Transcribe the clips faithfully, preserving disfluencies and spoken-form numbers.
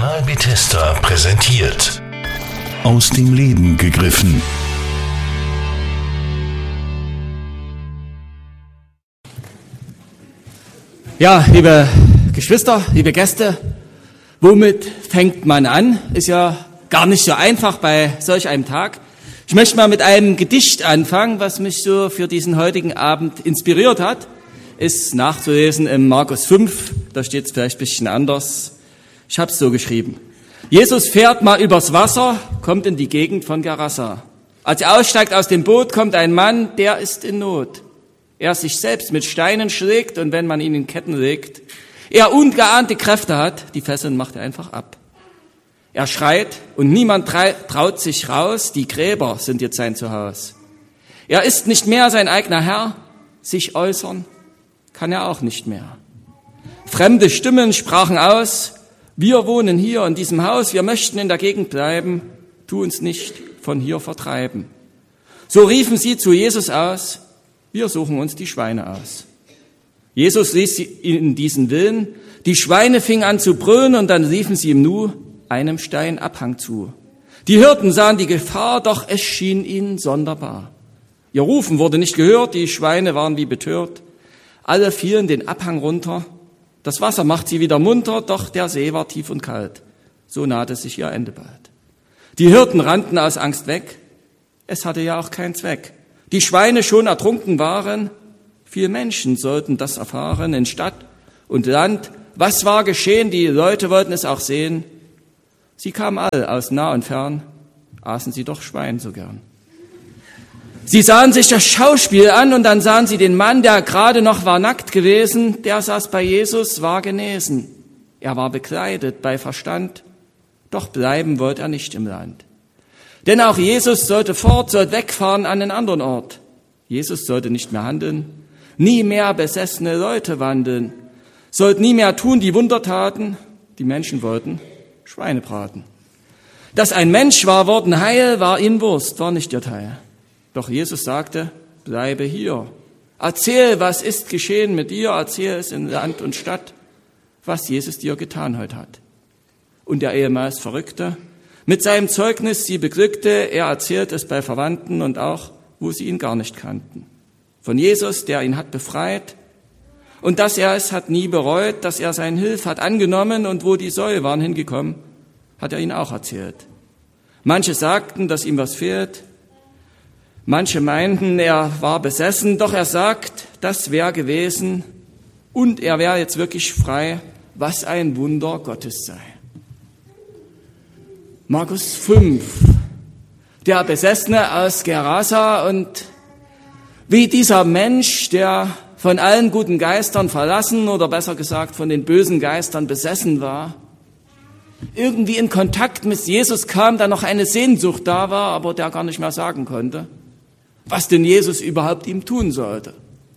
Kanal Bethesda präsentiert. Aus dem Leben gegriffen. Ja, liebe Geschwister, liebe Gäste, womit fängt man an? Ist ja gar nicht so einfach bei solch einem Tag. Ich möchte mal mit einem Gedicht anfangen, was mich so für diesen heutigen Abend inspiriert hat. Ist nachzulesen im Markus fünf, da steht es vielleicht ein bisschen anders. Ich habe es so geschrieben. Jesus fährt mal übers Wasser, kommt in die Gegend von Gerasa. Als er aussteigt aus dem Boot, kommt ein Mann, der ist in Not. Er sich selbst mit Steinen schlägt und wenn man ihn in Ketten legt, er ungeahnte Kräfte hat, die Fesseln macht er einfach ab. Er schreit und niemand traut sich raus, die Gräber sind jetzt sein Zuhause. Er ist nicht mehr sein eigener Herr, sich äußern kann er auch nicht mehr. Fremde Stimmen sprachen aus, wir wohnen hier in diesem Haus, wir möchten in der Gegend bleiben, tu uns nicht von hier vertreiben. So riefen sie zu Jesus aus, wir suchen uns die Schweine aus. Jesus ließ ihnen diesen Willen, die Schweine fingen an zu brüllen und dann riefen sie im Nu einem Steinabhang zu. Die Hirten sahen die Gefahr, doch es schien ihnen sonderbar. Ihr Rufen wurde nicht gehört, die Schweine waren wie betört. Alle fielen den Abhang runter. Das Wasser macht sie wieder munter, doch der See war tief und kalt. So nahte sich ihr Ende bald. Die Hirten rannten aus Angst weg. Es hatte ja auch keinen Zweck. Die Schweine schon ertrunken waren. Viele Menschen sollten das erfahren in Stadt und Land. Was war geschehen? Die Leute wollten es auch sehen. Sie kamen alle aus nah und fern, aßen sie doch Schwein so gern. Sie sahen sich das Schauspiel an und dann sahen sie den Mann, der gerade noch war nackt gewesen, der saß bei Jesus, war genesen. Er war bekleidet bei Verstand, doch bleiben wollte er nicht im Land. Denn auch Jesus sollte fort, sollte wegfahren an einen anderen Ort. Jesus sollte nicht mehr handeln, nie mehr besessene Leute wandeln, sollte nie mehr tun die Wundertaten, die Menschen wollten Schweine braten. Dass ein Mensch war worden heil, war ihnen Wurst, war nicht ihr Teil. Doch Jesus sagte, bleibe hier. Erzähl, was ist geschehen mit dir, erzähl es in Land und Stadt, was Jesus dir getan heute hat. Und der ehemals Verrückte, mit seinem Zeugnis sie beglückte, er erzählt es bei Verwandten und auch, wo sie ihn gar nicht kannten. Von Jesus, der ihn hat befreit und dass er es hat nie bereut, dass er seine Hilfe hat angenommen und wo die Säue waren hingekommen, hat er ihnen auch erzählt. Manche sagten, dass ihm was fehlt, manche meinten, er war besessen, doch er sagt, das wäre gewesen und er wäre jetzt wirklich frei, was ein Wunder Gottes sei. Markus fünf, der Besessene aus Gerasa und wie dieser Mensch, der von allen guten Geistern verlassen oder besser gesagt von den bösen Geistern besessen war, irgendwie in Kontakt mit Jesus kam, da noch eine Sehnsucht da war, aber der gar nicht mehr sagen konnte, was denn Jesus überhaupt ihm tun sollte.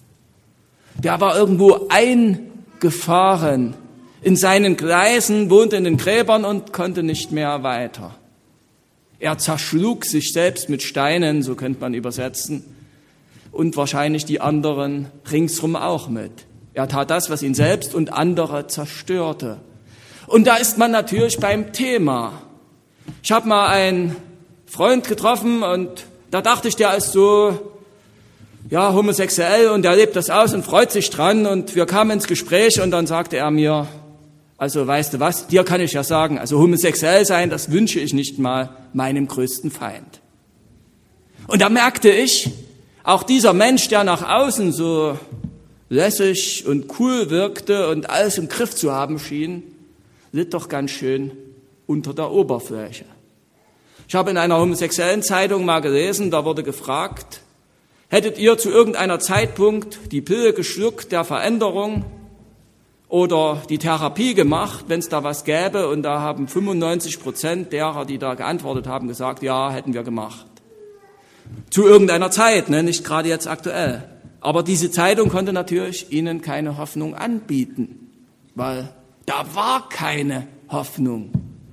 Der war irgendwo eingefahren in seinen Gleisen, wohnte in den Gräbern und konnte nicht mehr weiter. Er zerschlug sich selbst mit Steinen, so könnte man übersetzen, und wahrscheinlich die anderen ringsrum auch mit. Er tat das, was ihn selbst und andere zerstörte. Und da ist man natürlich beim Thema. Ich habe mal einen Freund getroffen und da dachte ich, der ist so, ja, homosexuell und der lebt das aus und freut sich dran und wir kamen ins Gespräch und dann sagte er mir, also weißt du was, dir kann ich ja sagen, also homosexuell sein, das wünsche ich nicht mal meinem größten Feind. Und da merkte ich, auch dieser Mensch, der nach außen so lässig und cool wirkte und alles im Griff zu haben schien, litt doch ganz schön unter der Oberfläche. Ich habe in einer homosexuellen Zeitung mal gelesen, da wurde gefragt, hättet ihr zu irgendeiner Zeitpunkt die Pille geschluckt der Veränderung oder die Therapie gemacht, wenn es da was gäbe? Und da haben fünfundneunzig Prozent derer, die da geantwortet haben, gesagt, ja, hätten wir gemacht. Zu irgendeiner Zeit, ne? Nicht gerade jetzt aktuell. Aber diese Zeitung konnte natürlich ihnen keine Hoffnung anbieten, weil da war keine Hoffnung.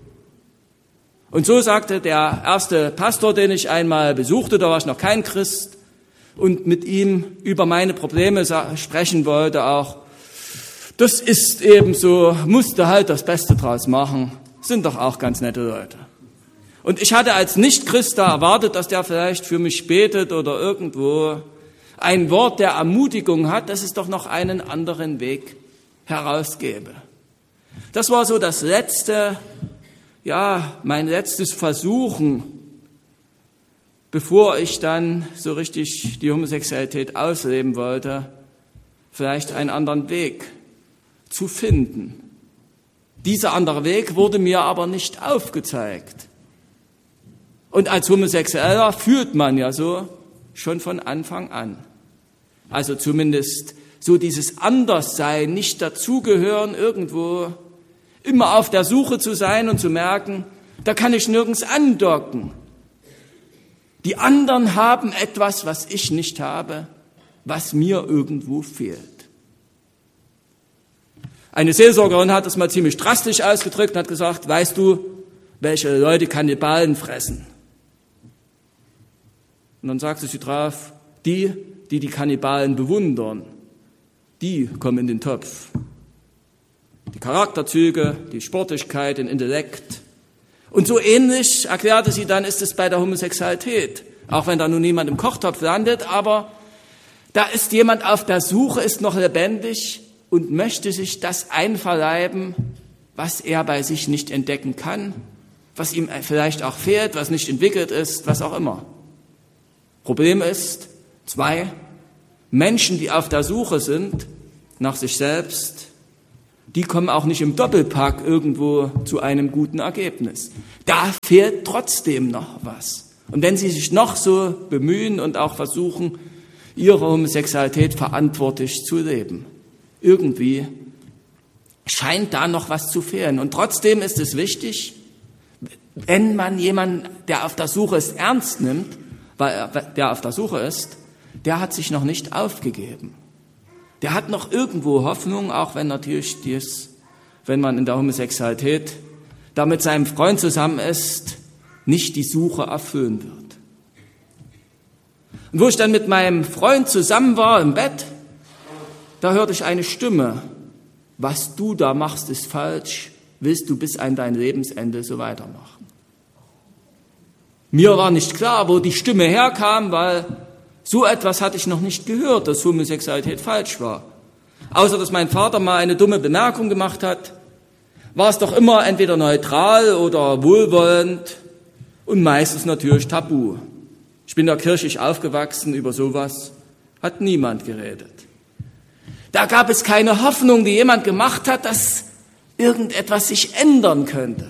Und so sagte der erste Pastor, den ich einmal besuchte, da war ich noch kein Christ, und mit ihm über meine Probleme sprechen wollte auch, das ist eben so, musste halt das Beste draus machen. sind doch auch ganz nette Leute. Und ich hatte als Nicht-Christ da erwartet, dass der vielleicht für mich betet oder irgendwo ein Wort der Ermutigung hat, dass es doch noch einen anderen Weg herausgäbe. Das war so das letzte, ja, mein letztes Versuchen, bevor ich dann so richtig die Homosexualität ausleben wollte, vielleicht einen anderen Weg zu finden. Dieser andere Weg wurde mir aber nicht aufgezeigt. Und als Homosexueller fühlt man ja so schon von Anfang an. Also zumindest so dieses Anderssein, nicht dazugehören, irgendwo immer auf der Suche zu sein und zu merken, da kann ich nirgends andocken. Die anderen haben etwas, was ich nicht habe, was mir irgendwo fehlt. Eine Seelsorgerin hat das mal ziemlich drastisch ausgedrückt und hat gesagt, weißt du, welche Leute Kannibalen fressen? Und dann sagte sie drauf, die, die die Kannibalen bewundern, die kommen in den Topf. Die Charakterzüge, die Sportlichkeit, den Intellekt. Und so ähnlich, erklärte sie dann, ist es bei der Homosexualität. Auch wenn da nun niemand im Kochtopf landet, aber da ist jemand auf der Suche, ist noch lebendig und möchte sich das einverleiben, was er bei sich nicht entdecken kann, was ihm vielleicht auch fehlt, was nicht entwickelt ist, was auch immer. Problem ist, zwei, Menschen, die auf der Suche sind nach sich selbst, die kommen auch nicht im Doppelpack irgendwo zu einem guten Ergebnis. Da fehlt trotzdem noch was. Und wenn sie sich noch so bemühen und auch versuchen, ihre Homosexualität verantwortlich zu leben, irgendwie scheint da noch was zu fehlen. Und trotzdem ist es wichtig, wenn man jemanden, der auf der Suche ist, ernst nimmt, weil der auf der Suche ist, der hat sich noch nicht aufgegeben. Der hat noch irgendwo Hoffnung, auch wenn natürlich dies, wenn man in der Homosexualität da mit seinem Freund zusammen ist, nicht die Suche erfüllen wird. Und wo ich dann mit meinem Freund zusammen war im Bett, da hörte ich eine Stimme, was du da machst, ist falsch, willst du bis an dein Lebensende so weitermachen. Mir war nicht klar, wo die Stimme herkam, weil so etwas hatte ich noch nicht gehört, dass Homosexualität falsch war. Außer, dass mein Vater mal eine dumme Bemerkung gemacht hat, war es doch immer entweder neutral oder wohlwollend und meistens natürlich tabu. Ich bin da kirchlich aufgewachsen, über sowas hat niemand geredet. Da gab es keine Hoffnung, die jemand gemacht hat, dass irgendetwas sich ändern könnte.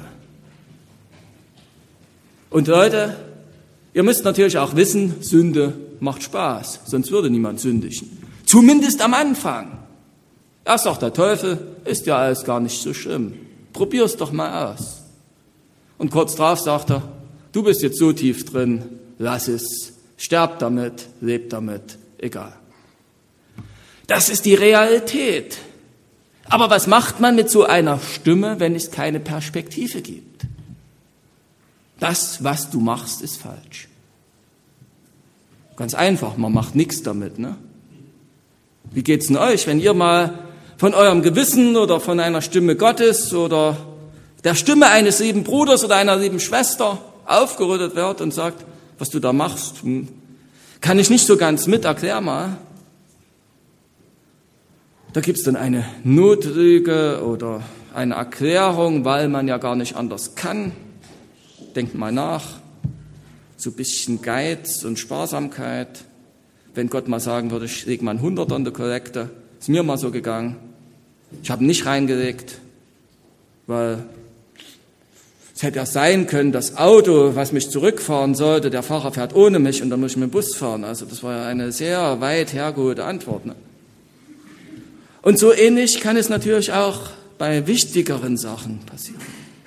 Und Leute, ihr müsst natürlich auch wissen, Sünde macht Spaß, sonst würde niemand sündigen. Zumindest am Anfang. Erst sagt der Teufel, ist ja alles gar nicht so schlimm. Probier's doch mal aus. Und kurz drauf sagt er, du bist jetzt so tief drin, lass es, sterb damit, leb damit, egal. Das ist die Realität. Aber was macht man mit so einer Stimme, wenn es keine Perspektive gibt? Das, was du machst, ist falsch. Ganz einfach, man macht nichts damit, ne? Wie geht's denn euch, wenn ihr mal von eurem Gewissen oder von einer Stimme Gottes oder der Stimme eines lieben Bruders oder einer lieben Schwester aufgerüttelt werdet und sagt, was du da machst, hm, kann ich nicht so ganz mit, erklär mal. Da gibt's dann eine Notlüge oder eine Erklärung, weil man ja gar nicht anders kann. Denkt mal nach, so ein bisschen Geiz und Sparsamkeit. Wenn Gott mal sagen würde, ich lege mal ein Hunderter in der Kollekte, ist mir mal so gegangen. Ich habe nicht reingelegt, weil es hätte ja sein können, das Auto, was mich zurückfahren sollte, der Fahrer fährt ohne mich und dann muss ich mit dem Bus fahren. Also das war ja eine sehr weit hergeholte Antwort. Ne? Und so ähnlich kann es natürlich auch bei wichtigeren Sachen passieren.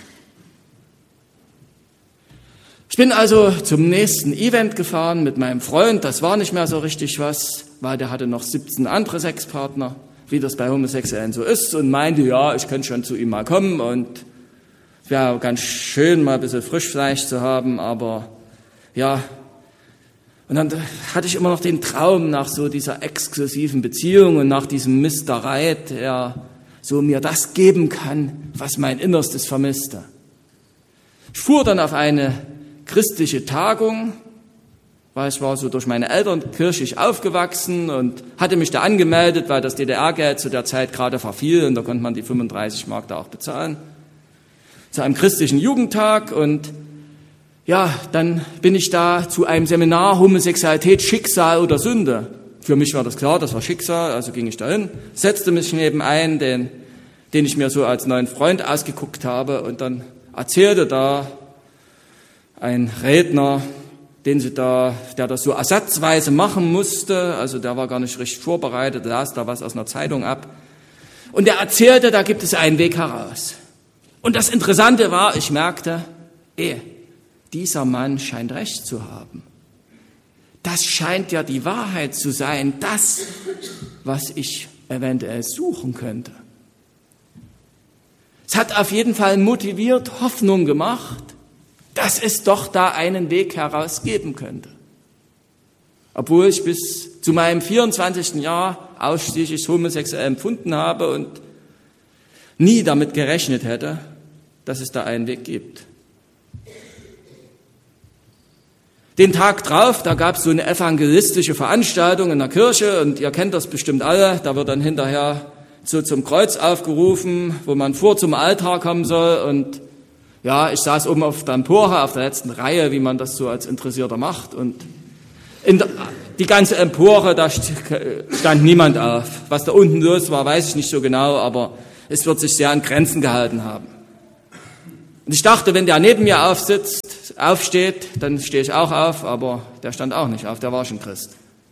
Ich bin also zum nächsten Event gefahren mit meinem Freund. Das war nicht mehr so richtig was, weil der hatte noch siebzehn andere Sexpartner, wie das bei Homosexuellen so ist, und meinte, ja, ich könnte schon zu ihm mal kommen und es wäre ganz schön, mal ein bisschen Frischfleisch zu haben, aber ja. Und dann hatte ich immer noch den Traum nach so dieser exklusiven Beziehung und nach diesem Mister Right, der so mir das geben kann, was mein Innerstes vermisste. Ich fuhr dann auf eine christliche Tagung, weil ich war so durch meine Eltern kirchlich aufgewachsen und hatte mich da angemeldet, weil das D D R-Geld zu der Zeit gerade verfiel und da konnte man die fünfunddreißig Mark da auch bezahlen. Zu einem christlichen Jugendtag und ja, dann bin ich da zu einem Seminar Homosexualität, Schicksal oder Sünde. Für mich war das klar, das war Schicksal, also ging ich da hin, setzte mich neben einen, den, den ich mir so als neuen Freund ausgeguckt habe und dann erzählte da ein Redner, den sie da, der das so ersatzweise machen musste, also der war gar nicht richtig vorbereitet, las da was aus einer Zeitung ab. Und er erzählte, da gibt es einen Weg heraus. Und das Interessante war, ich merkte, eh, dieser Mann scheint recht zu haben. Das scheint ja die Wahrheit zu sein, das, was ich eventuell suchen könnte. Es hat auf jeden Fall motiviert, Hoffnung gemacht, dass es doch da einen Weg heraus geben könnte. Obwohl ich bis zu meinem vierundzwanzigsten Jahr ausschließlich homosexuell empfunden habe und nie damit gerechnet hätte, dass es da einen Weg gibt. Den Tag drauf, da gab es so eine evangelistische Veranstaltung in der Kirche und ihr kennt das bestimmt alle, da wird dann hinterher so zum Kreuz aufgerufen, wo man vor zum Altar kommen soll und ja, ich saß oben auf der Empore, auf der letzten Reihe, wie man das so als Interessierter macht und in der, die ganze Empore, da stand niemand auf. Was da unten los war, weiß ich nicht so genau, aber es wird sich sehr an Grenzen gehalten haben. Und ich dachte, wenn der neben mir aufsitzt, aufsteht, dann stehe ich auch auf, aber der stand auch nicht auf, der war schon Christ.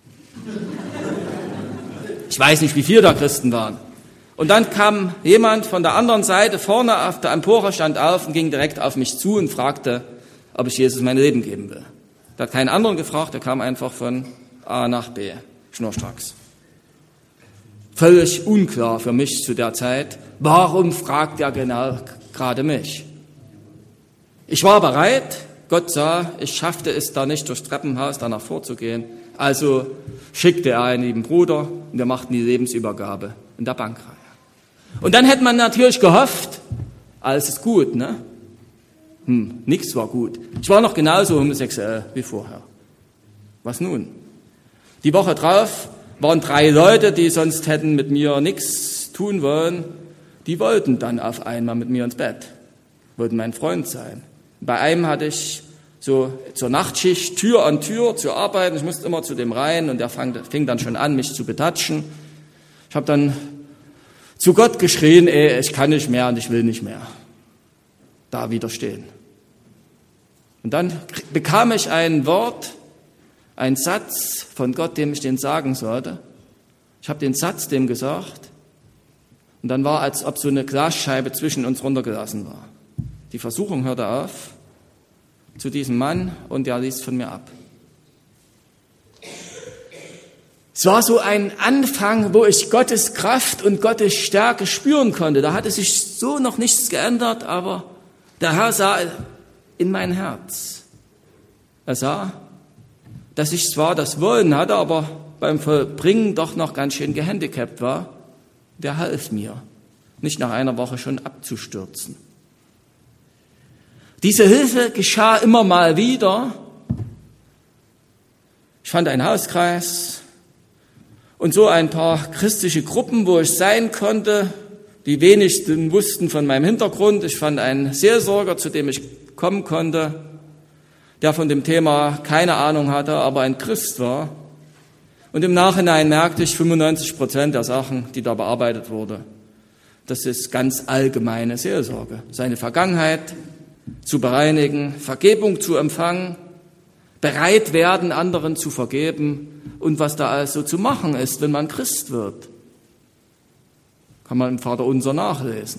Ich weiß nicht, wie viele da Christen waren. Und dann kam jemand von der anderen Seite vorne auf der Empore, stand auf und ging direkt auf mich zu und fragte, ob ich Jesus mein Leben geben will. Der hat keinen anderen gefragt, der kam einfach von A nach B, schnurstracks. Völlig unklar für mich zu der Zeit, warum fragt er genau gerade mich? Ich war bereit, Gott sah, ich schaffte es da nicht durchs Treppenhaus danach vorzugehen, also schickte er einen lieben Bruder und wir machten die Lebensübergabe in der Bankreihe. Und dann hätte man natürlich gehofft, alles ist gut, ne? Hm, nichts war gut. Ich war noch genauso homosexuell wie vorher. Was nun? Die Woche drauf waren drei Leute, die sonst hätten mit mir nichts tun wollen, die wollten dann auf einmal mit mir ins Bett, wollten mein Freund sein. Bei einem hatte ich so zur Nachtschicht Tür an Tür zu arbeiten, ich musste immer zu dem rein und der fing dann schon an, mich zu betatschen. Ich habe dann zu Gott geschrien, ey, ich kann nicht mehr und ich will nicht mehr da widerstehen. Und dann bekam ich ein Wort, einen Satz von Gott, dem ich den sagen sollte. Ich habe den Satz dem gesagt und dann war, als ob so eine Glasscheibe zwischen uns runtergelassen war. Die Versuchung hörte auf zu diesem Mann und er ließ von mir ab. Es war so ein Anfang, wo ich Gottes Kraft und Gottes Stärke spüren konnte. Da hatte sich so noch nichts geändert, aber der Herr sah in mein Herz. Er sah, dass ich zwar das Wollen hatte, aber beim Vollbringen doch noch ganz schön gehandicapt war. Der half mir, nicht nach einer Woche schon abzustürzen. Diese Hilfe geschah immer mal wieder. Ich fand einen Hauskreis und so ein paar christliche Gruppen, wo ich sein konnte. Die wenigsten wussten von meinem Hintergrund. Ich fand einen Seelsorger, zu dem ich kommen konnte, der von dem Thema keine Ahnung hatte, aber ein Christ war. Und im Nachhinein merkte ich, fünfundneunzig Prozent der Sachen, die da bearbeitet wurde, das ist ganz allgemeine Seelsorge. Seine Vergangenheit zu bereinigen, Vergebung zu empfangen, bereit werden, anderen zu vergeben und was da also zu machen ist, wenn man Christ wird. Kann man im Vaterunser nachlesen.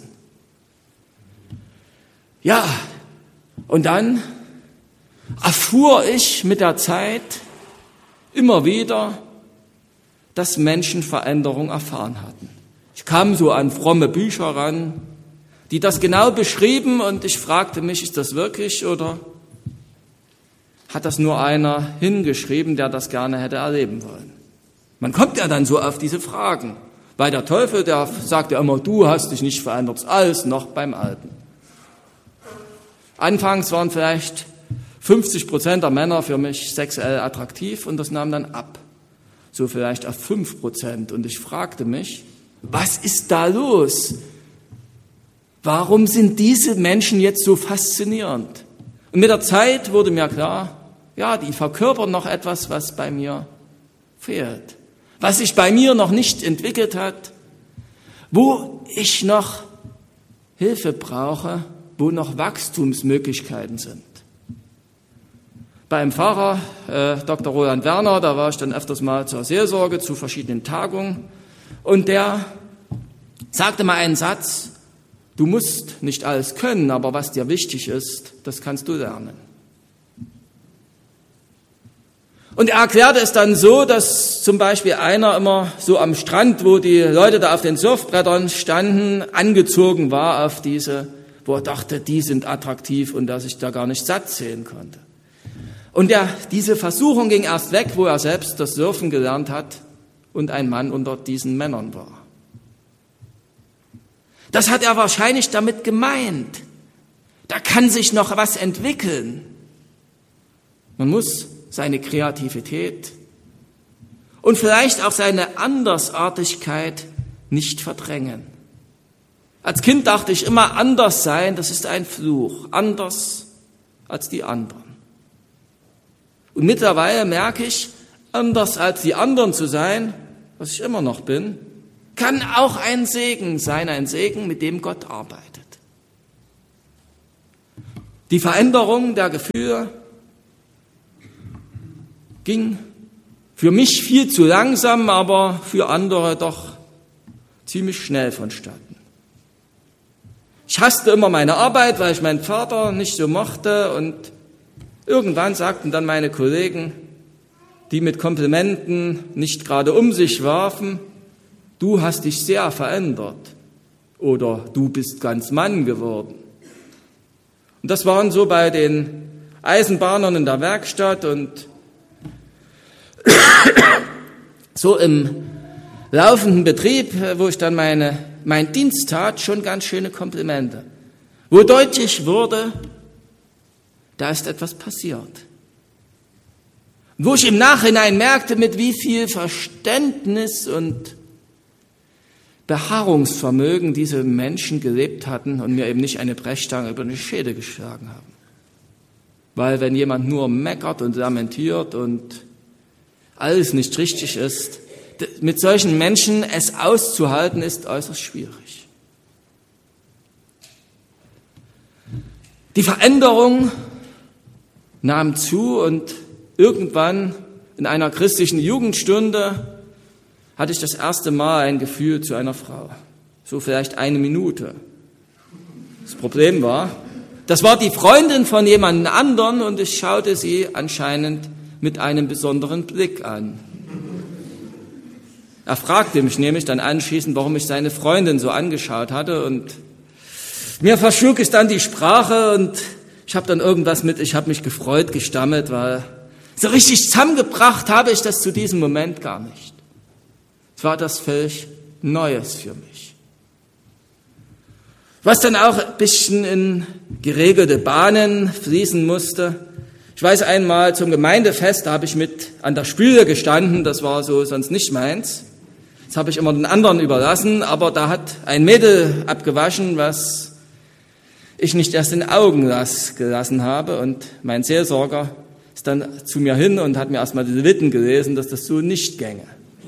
Ja, und dann erfuhr ich mit der Zeit immer wieder, dass Menschen Veränderung erfahren hatten. Ich kam so an fromme Bücher ran, die das genau beschrieben und ich fragte mich, ist das wirklich oder hat das nur einer hingeschrieben, der das gerne hätte erleben wollen? Man kommt ja dann so auf diese Fragen, weil der Teufel, der sagt ja immer, du hast dich nicht verändert, alles noch beim Alten. Anfangs waren vielleicht fünfzig Prozent der Männer für mich sexuell attraktiv und das nahm dann ab. So vielleicht auf fünf Prozent. Und ich fragte mich, was ist da los? Warum sind diese Menschen jetzt so faszinierend? Und mit der Zeit wurde mir klar, ja, die verkörpern noch etwas, was bei mir fehlt. Was sich bei mir noch nicht entwickelt hat, wo ich noch Hilfe brauche, wo noch Wachstumsmöglichkeiten sind. Beim Pfarrer, äh, Doktor Roland Werner, da war ich dann öfters mal zur Seelsorge zu verschiedenen Tagungen und der sagte mal einen Satz, du musst nicht alles können, aber was dir wichtig ist, das kannst du lernen. Und er erklärte es dann so, dass zum Beispiel einer immer so am Strand, wo die Leute da auf den Surfbrettern standen, angezogen war auf diese, wo er dachte, die sind attraktiv und dass ich da gar nicht satt sehen konnte. Und der, diese Versuchung ging erst weg, wo er selbst das Surfen gelernt hat und ein Mann unter diesen Männern war. Das hat er wahrscheinlich damit gemeint. Da kann sich noch was entwickeln. Man muss seine Kreativität und vielleicht auch seine Andersartigkeit nicht verdrängen. Als Kind dachte ich immer, anders sein, das ist ein Fluch, anders als die anderen. Und mittlerweile merke ich, anders als die anderen zu sein, was ich immer noch bin, kann auch ein Segen sein, ein Segen, mit dem Gott arbeitet. Die Veränderung der Gefühle ging für mich viel zu langsam, aber für andere doch ziemlich schnell vonstatten. Ich hasste immer meine Arbeit, weil ich meinen Vater nicht so mochte und irgendwann sagten dann meine Kollegen, die mit Komplimenten nicht gerade um sich warfen, du hast dich sehr verändert oder du bist ganz Mann geworden. Und das waren so bei den Eisenbahnern in der Werkstatt und so im laufenden Betrieb, wo ich dann meine, mein Dienst tat, schon ganz schöne Komplimente. Wo deutlich wurde, da ist etwas passiert. Wo ich im Nachhinein merkte, mit wie viel Verständnis und Beharrungsvermögen diese Menschen gelebt hatten und mir eben nicht eine Brechstange über die Schädel geschlagen haben. Weil wenn jemand nur meckert und lamentiert und alles nicht richtig ist, mit solchen Menschen es auszuhalten, ist äußerst schwierig. Die Veränderung nahm zu und irgendwann in einer christlichen Jugendstunde hatte ich das erste Mal ein Gefühl zu einer Frau. So vielleicht eine Minute. Das Problem war, das war die Freundin von jemand anderen und ich schaute sie anscheinend mit einem besonderen Blick an. Er fragte mich nämlich dann anschließend, warum ich seine Freundin so angeschaut hatte und mir verschlug es dann die Sprache und ich habe dann irgendwas mit, ich habe mich gefreut, gestammelt, weil so richtig zusammengebracht habe ich das zu diesem Moment gar nicht. Es war das völlig Neues für mich. Was dann auch ein bisschen in geregelte Bahnen fließen musste. Ich weiß einmal zum Gemeindefest, da habe ich mit an der Spüle gestanden, das war so sonst nicht meins. Das habe ich immer den anderen überlassen, aber da hat ein Mädel abgewaschen, was ich nicht erst in den Augen las, gelassen habe. Und mein Seelsorger ist dann zu mir hin und hat mir erstmal die Leviten gelesen, dass das so nicht gänge.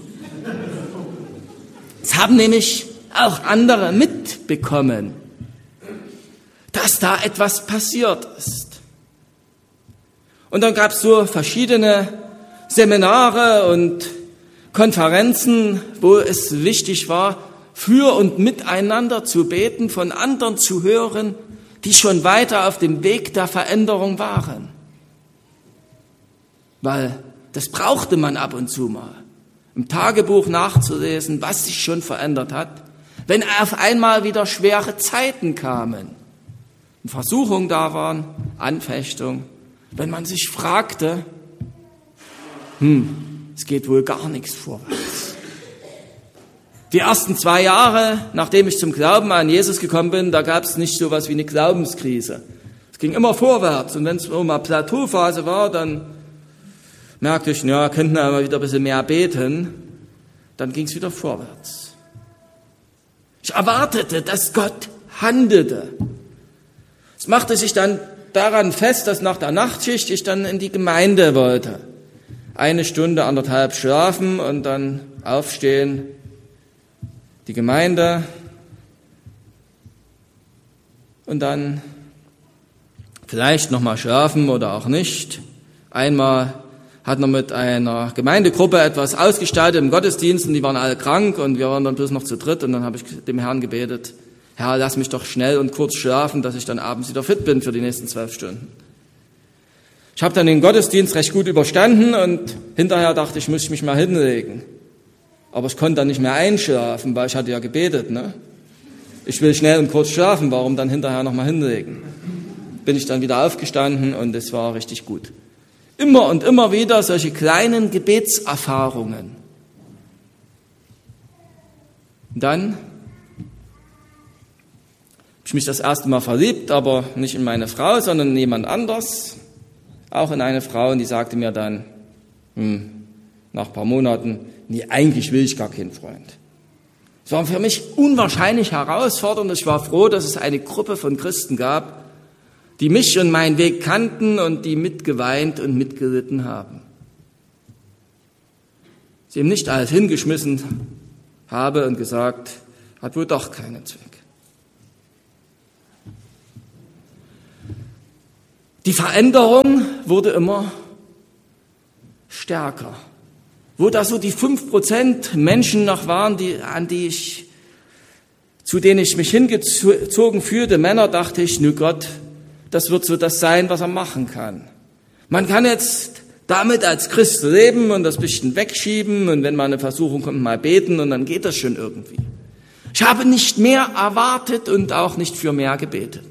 Es haben nämlich auch andere mitbekommen, dass da etwas passiert ist. Und dann gab es so verschiedene Seminare und Konferenzen, wo es wichtig war, für und miteinander zu beten, von anderen zu hören, die schon weiter auf dem Weg der Veränderung waren. Weil das brauchte man ab und zu mal, im Tagebuch nachzulesen, was sich schon verändert hat, wenn auf einmal wieder schwere Zeiten kamen und Versuchungen da waren, Anfechtung. Wenn man sich fragte, hm, es geht wohl gar nichts vorwärts. Die ersten zwei Jahre, nachdem ich zum Glauben an Jesus gekommen bin, da gab es nicht so was wie eine Glaubenskrise. Es ging immer vorwärts. Und wenn es so mal Plateauphase war, dann merkte ich, ja, könnten wir mal wieder ein bisschen mehr beten. Dann ging es wieder vorwärts. Ich erwartete, dass Gott handelte. Es machte sich dann daran fest, dass nach der Nachtschicht ich dann in die Gemeinde wollte. Eine Stunde, anderthalb schlafen und dann aufstehen, die Gemeinde und dann vielleicht nochmal schlafen oder auch nicht. Einmal hat man mit einer Gemeindegruppe etwas ausgestaltet im Gottesdienst und die waren alle krank und wir waren dann bloß noch zu dritt und dann habe ich dem Herrn gebetet, Herr, lass mich doch schnell und kurz schlafen, dass ich dann abends wieder fit bin für die nächsten zwölf Stunden. Ich habe dann den Gottesdienst recht gut überstanden und hinterher dachte ich, muss ich mich mal hinlegen. Aber ich konnte dann nicht mehr einschlafen, weil ich hatte ja gebetet, ne? Ich will schnell und kurz schlafen, warum dann hinterher noch mal hinlegen? Bin ich dann wieder aufgestanden und es war richtig gut. Immer und immer wieder solche kleinen Gebetserfahrungen. Und dann habe ich mich das erste Mal verliebt, aber nicht in meine Frau, sondern in jemand anders. Auch in eine Frau, und die sagte mir dann, hm, nach ein paar Monaten, nee, eigentlich will ich gar keinen Freund. Es war für mich unwahrscheinlich herausfordernd. Ich war froh, dass es eine Gruppe von Christen gab, die mich und meinen Weg kannten und die mitgeweint und mitgelitten haben. Sie eben nicht alles hingeschmissen habe und gesagt, hat wohl doch keinen Zweck. Die Veränderung wurde immer stärker. Wo da so die fünf Prozent Menschen noch waren, die, an die ich, zu denen ich mich hingezogen fühlte, Männer, dachte ich, nu Gott, das wird so das sein, was er machen kann. Man kann jetzt damit als Christ leben und das bisschen wegschieben und wenn mal eine Versuchung kommt, mal beten und dann geht das schon irgendwie. Ich habe nicht mehr erwartet und auch nicht für mehr gebetet.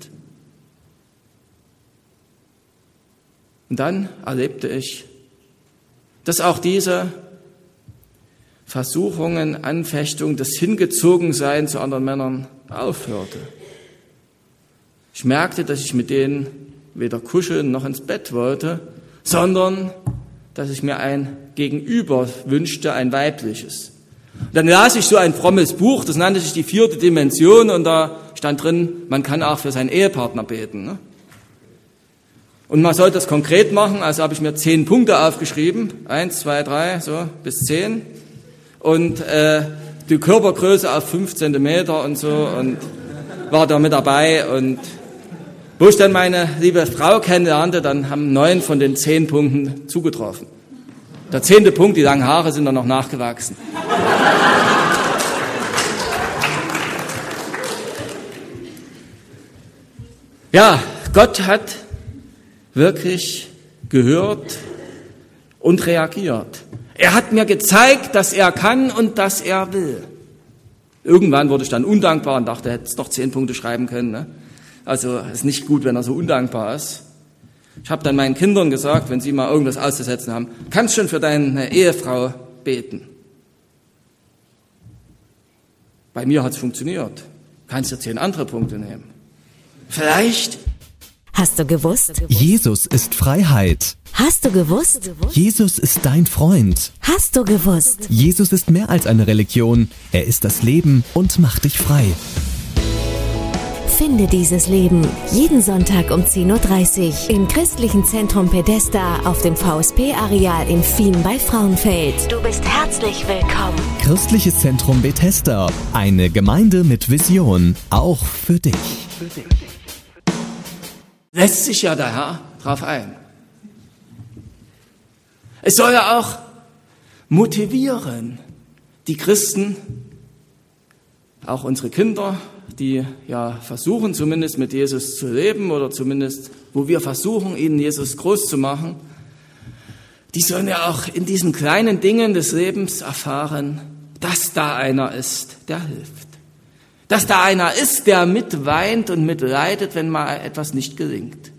Und dann erlebte ich, dass auch diese Versuchungen, Anfechtung, das Hingezogensein zu anderen Männern aufhörte. Ich merkte, dass ich mit denen weder kuscheln noch ins Bett wollte, sondern dass ich mir ein Gegenüber wünschte, ein weibliches. Und dann las ich so ein frommes Buch, das nannte sich die vierte Dimension und da stand drin, man kann auch für seinen Ehepartner beten, ne? Und man soll das konkret machen, also habe ich mir zehn Punkte aufgeschrieben, eins, zwei, drei, so bis zehn. Und äh, die Körpergröße auf fünf Zentimeter und so und war da mit dabei. Und wo ich dann meine liebe Frau kennenlernte, dann haben neun von den zehn Punkten zugetroffen. Der zehnte Punkt, die langen Haare sind dann noch nachgewachsen. Ja, Gott hat wirklich gehört und reagiert. Er hat mir gezeigt, dass er kann und dass er will. Irgendwann wurde ich dann undankbar und dachte, hätte es doch zehn Punkte schreiben können. Ne? Also ist nicht gut, wenn er so undankbar ist. Ich habe dann meinen Kindern gesagt, wenn sie mal irgendwas auszusetzen haben, kannst schon für deine Ehefrau beten. Bei mir hat es funktioniert. Kannst dir zehn andere Punkte nehmen. Vielleicht. Hast du gewusst? Jesus ist Freiheit. Hast du gewusst? Jesus ist dein Freund. Hast du gewusst? Jesus ist mehr als eine Religion. Er ist das Leben und macht dich frei. Finde dieses Leben jeden Sonntag um zehn Uhr dreißig im Christlichen Zentrum Pedesta auf dem V S P-Areal in Fien bei Frauenfeld. Du bist herzlich willkommen. Christliches Zentrum Bethesda. Eine Gemeinde mit Vision. Auch für dich. Für dich. Lässt sich ja der Herr drauf ein. Es soll ja auch motivieren, die Christen, auch unsere Kinder, die ja versuchen zumindest mit Jesus zu leben oder zumindest, wo wir versuchen, ihnen Jesus groß zu machen, die sollen ja auch in diesen kleinen Dingen des Lebens erfahren, dass da einer ist, der hilft. Dass da einer ist, der mitweint und mitleidet, wenn mal etwas nicht gelingt.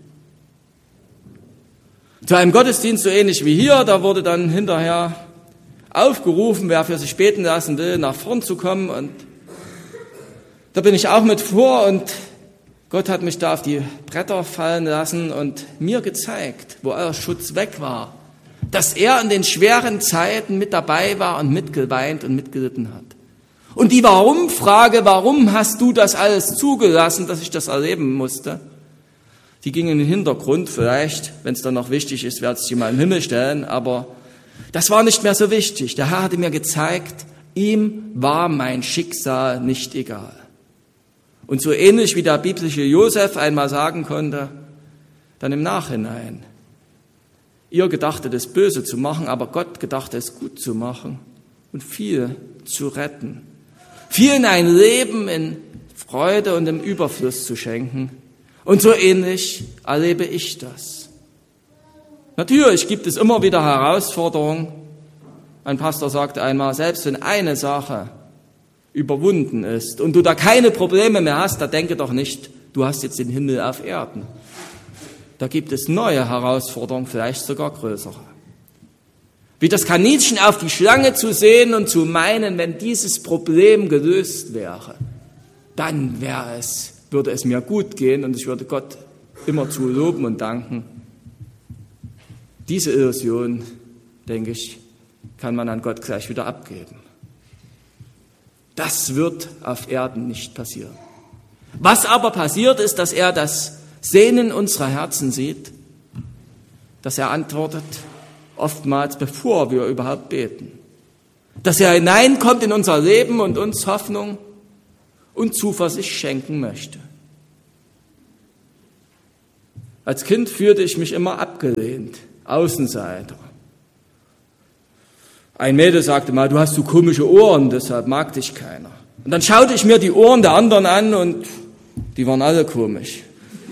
Zu einem Gottesdienst so ähnlich wie hier, da wurde dann hinterher aufgerufen, wer für sich beten lassen will, nach vorn zu kommen. Und da bin ich auch mit vor und Gott hat mich da auf die Bretter fallen lassen und mir gezeigt, wo euer Schutz weg war, dass er in den schweren Zeiten mit dabei war und mitgeweint und mitgelitten hat. Und die Warum-Frage, warum hast du das alles zugelassen, dass ich das erleben musste, die ging in den Hintergrund. Vielleicht, wenn es dann noch wichtig ist, werde ich sie mal im Himmel stellen, aber das war nicht mehr so wichtig. Der Herr hatte mir gezeigt, ihm war mein Schicksal nicht egal. Und so ähnlich wie der biblische Josef einmal sagen konnte, dann im Nachhinein, ihr gedachtet es böse zu machen, aber Gott gedachte es gut zu machen und viel zu retten. Vielen ein Leben in Freude und im Überfluss zu schenken. Und so ähnlich erlebe ich das. Natürlich gibt es immer wieder Herausforderungen. Ein Pastor sagte einmal, selbst wenn eine Sache überwunden ist und du da keine Probleme mehr hast, da denke doch nicht, du hast jetzt den Himmel auf Erden. Da gibt es neue Herausforderungen, vielleicht sogar größere. Wie das Kaninchen auf die Schlange zu sehen und zu meinen, wenn dieses Problem gelöst wäre, dann wäre es, würde es mir gut gehen und ich würde Gott immerzu loben und danken. Diese Illusion, denke ich, kann man an Gott gleich wieder abgeben. Das wird auf Erden nicht passieren. Was aber passiert ist, dass er das Sehnen unserer Herzen sieht, dass er antwortet, oftmals bevor wir überhaupt beten. Dass er hineinkommt in unser Leben und uns Hoffnung und Zuversicht schenken möchte. Als Kind fühlte ich mich immer abgelehnt, Außenseiter. Ein Mädel sagte mal, du hast so komische Ohren, deshalb mag dich keiner. Und dann schaute ich mir die Ohren der anderen an und die waren alle komisch.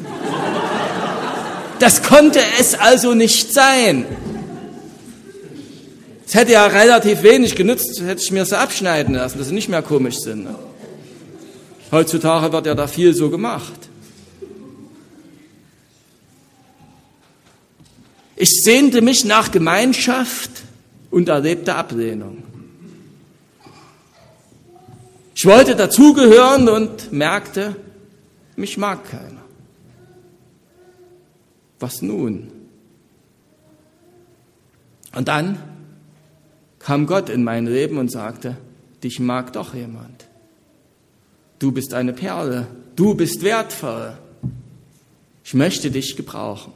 Das konnte es also nicht sein. Es hätte ja relativ wenig genützt, hätte ich mir so abschneiden lassen, dass sie nicht mehr komisch sind. Ne? Heutzutage wird ja da viel so gemacht. Ich sehnte mich nach Gemeinschaft und erlebte Ablehnung. Ich wollte dazugehören und merkte, mich mag keiner. Was nun? Und dann kam Gott in mein Leben und sagte, dich mag doch jemand. Du bist eine Perle, du bist wertvoll. Ich möchte dich gebrauchen.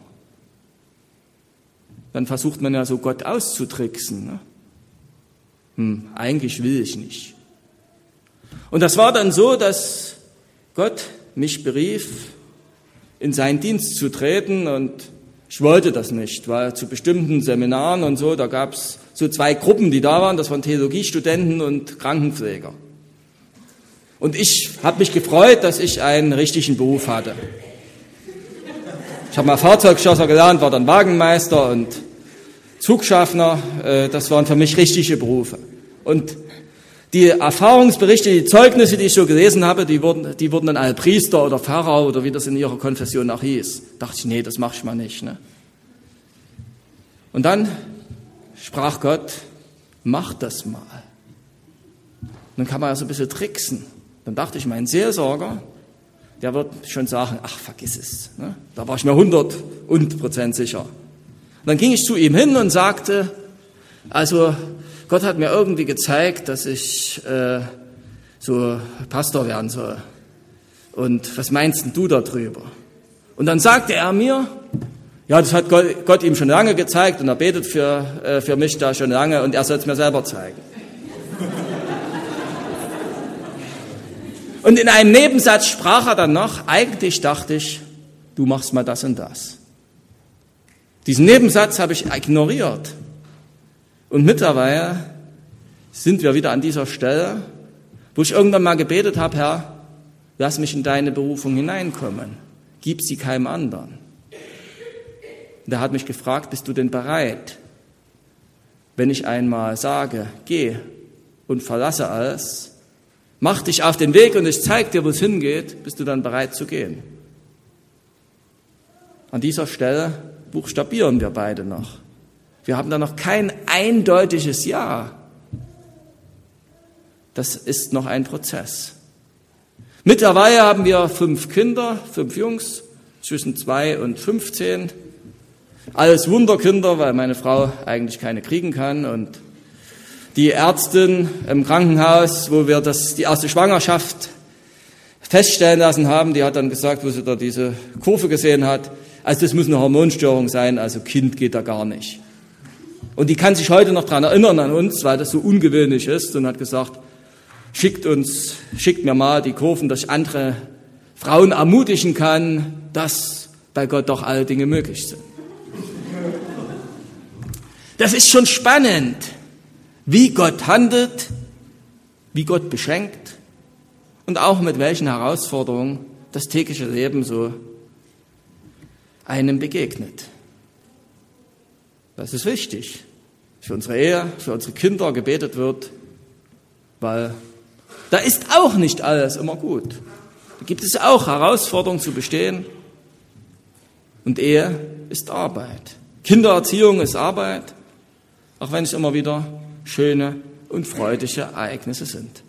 Dann versucht man ja so Gott auszutricksen. Ne? Hm, eigentlich will ich nicht. Und das war dann so, dass Gott mich berief, in seinen Dienst zu treten und ich wollte das nicht, weil zu bestimmten Seminaren und so, da gab es so zwei Gruppen, die da waren, das waren Theologiestudenten und Krankenpfleger. Und ich habe mich gefreut, dass ich einen richtigen Beruf hatte. Ich habe mal Fahrzeugschlosser gelernt, war dann Wagenmeister und Zugschaffner, das waren für mich richtige Berufe. Und die Erfahrungsberichte, die Zeugnisse, die ich so gelesen habe, die wurden, die wurden dann alle Priester oder Pfarrer oder wie das in ihrer Konfession auch hieß. Da dachte ich, nee, das mache ich mal nicht. Ne? Und dann sprach Gott, mach das mal. Und dann kann man ja so ein bisschen tricksen. Dann dachte ich, mein Seelsorger, der wird schon sagen, ach, vergiss es. Ne? Da war ich mir hundert Prozent sicher. Und dann ging ich zu ihm hin und sagte, also Gott hat mir irgendwie gezeigt, dass ich äh, so Pastor werden soll. Und was meinst denn du darüber? Und dann sagte er mir, ja, das hat Gott, Gott ihm schon lange gezeigt und er betet für, äh, für mich da schon lange und er soll es mir selber zeigen. Und in einem Nebensatz sprach er dann noch, eigentlich dachte ich, du machst mal das und das. Diesen Nebensatz habe ich ignoriert. Und mittlerweile sind wir wieder an dieser Stelle, wo ich irgendwann mal gebetet habe, Herr, lass mich in deine Berufung hineinkommen. Gib sie keinem anderen. Und er hat mich gefragt, bist du denn bereit, wenn ich einmal sage, geh und verlasse alles, mach dich auf den Weg und ich zeige dir, wo es hingeht, bist du dann bereit zu gehen? An dieser Stelle buchstabieren wir beide noch. Wir haben da noch kein eindeutiges Ja. Das ist noch ein Prozess. Mittlerweile haben wir fünf Kinder, fünf Jungs, zwischen zwei und fünfzehn. Alles Wunderkinder, weil meine Frau eigentlich keine kriegen kann. Und die Ärztin im Krankenhaus, wo wir das, die erste Schwangerschaft feststellen lassen haben, die hat dann gesagt, wo sie da diese Kurve gesehen hat, also das muss eine Hormonstörung sein, also Kind geht da gar nicht. Und die kann sich heute noch dran erinnern an uns, weil das so ungewöhnlich ist, und hat gesagt, schickt uns, schickt mir mal die Kurven, dass ich andere Frauen ermutigen kann, dass bei Gott doch alle Dinge möglich sind. Das ist schon spannend, wie Gott handelt, wie Gott beschenkt und auch mit welchen Herausforderungen das tägliche Leben so einem begegnet. Das ist wichtig, für unsere Ehe, für unsere Kinder gebetet wird, weil da ist auch nicht alles immer gut. Da gibt es auch Herausforderungen zu bestehen. Und Ehe ist Arbeit. Kindererziehung ist Arbeit, auch wenn es immer wieder schöne und freudige Ereignisse sind.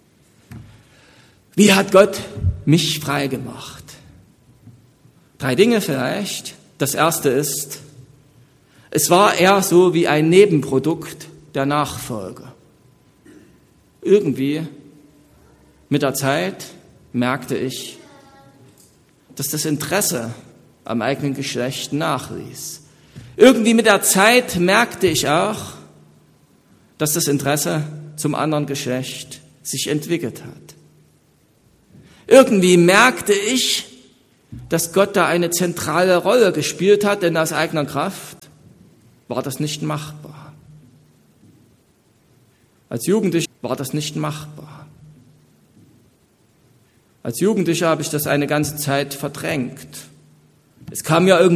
Wie hat Gott mich frei gemacht? Drei Dinge vielleicht. Das erste ist, es war eher so wie ein Nebenprodukt der Nachfolge. Irgendwie mit der Zeit merkte ich, dass das Interesse am eigenen Geschlecht nachließ. Irgendwie mit der Zeit merkte ich auch, dass das Interesse zum anderen Geschlecht sich entwickelt hat. Irgendwie merkte ich, dass Gott da eine zentrale Rolle gespielt hat, denn aus eigener Kraft war das nicht machbar. Als Jugendlicher war das nicht machbar. Als Jugendlicher habe ich das eine ganze Zeit verdrängt. Es kam ja irgendwie